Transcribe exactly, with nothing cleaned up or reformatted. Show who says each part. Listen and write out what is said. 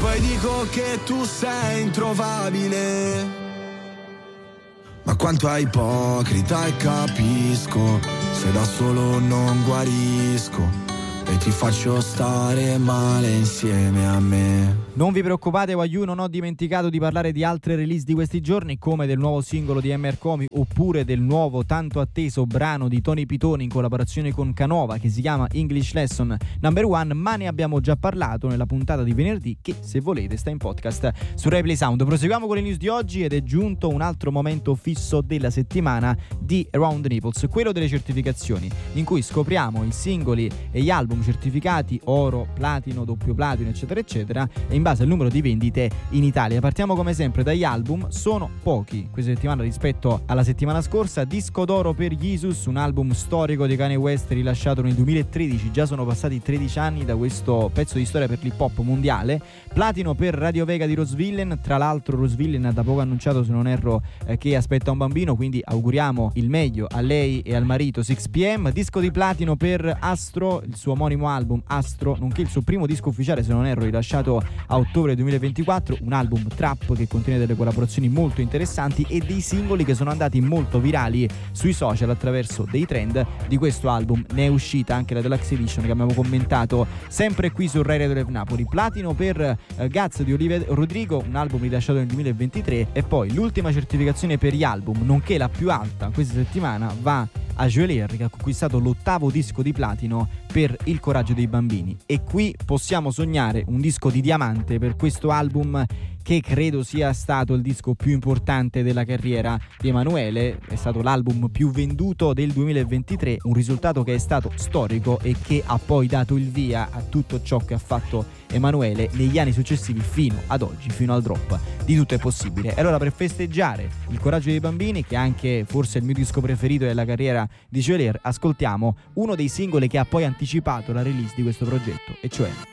Speaker 1: poi dico che tu sei introvabile. Ma quanto è ipocrita e capisco, se da solo non guarisco e ti faccio stare male insieme a me.
Speaker 2: Non vi preoccupate, Wagyu, non ho dimenticato di parlare di altre release di questi giorni, come del nuovo singolo di M R Comi oppure del nuovo tanto atteso brano di Tony Pitoni in collaborazione con Canova che si chiama English Lesson Number One, ma ne abbiamo già parlato nella puntata di venerdì che, se volete, sta in podcast su Replay Sound. Proseguiamo con le news di oggi ed è giunto un altro momento fisso della settimana di Around the Naples, quello delle certificazioni, in cui scopriamo i singoli e gli album certificati oro, platino, doppio platino, eccetera eccetera, e in base al numero di vendite in Italia. Partiamo come sempre dagli album, sono pochi questa settimana rispetto alla settimana scorsa. Disco d'oro per Jesus, un album storico di Kanye West rilasciato nel duemilatredici, già sono passati tredici anni da questo pezzo di storia per l'hip hop mondiale. Platino per Radio Vega di Rose Villain, tra l'altro Rose Villain ha da poco annunciato, se non erro, eh, che aspetta un bambino, quindi auguriamo il meglio a lei e al marito sei p m. Disco di platino per Astro, il suo omonimo album Astro, nonché il suo primo disco ufficiale, se non erro, rilasciato a ottobre duemilaventiquattro, un album trap che contiene delle collaborazioni molto interessanti e dei singoli che sono andati molto virali sui social attraverso dei trend. Di questo album ne è uscita anche la Deluxe Edition che abbiamo commentato sempre qui su Rai Radio Live Napoli. Platino per eh, Guts di Olivia Rodrigo, un album rilasciato nel duemilaventitré, e poi l'ultima certificazione per gli album, nonché la più alta questa settimana, va a Joelier, che ha conquistato l'ottavo disco di platino per Il coraggio dei bambini. E qui possiamo sognare un disco di diamante per questo album, che credo sia stato il disco più importante della carriera di Emanuele. È stato l'album più venduto del duemilaventitré, un risultato che è stato storico e che ha poi dato il via a tutto ciò che ha fatto Emanuele negli anni successivi fino ad oggi, fino al drop di Tutto è possibile. E allora, per festeggiare Il coraggio dei bambini, che è anche forse il mio disco preferito della carriera di Joelier, ascoltiamo uno dei singoli che ha poi anticipato la release di questo progetto, e cioè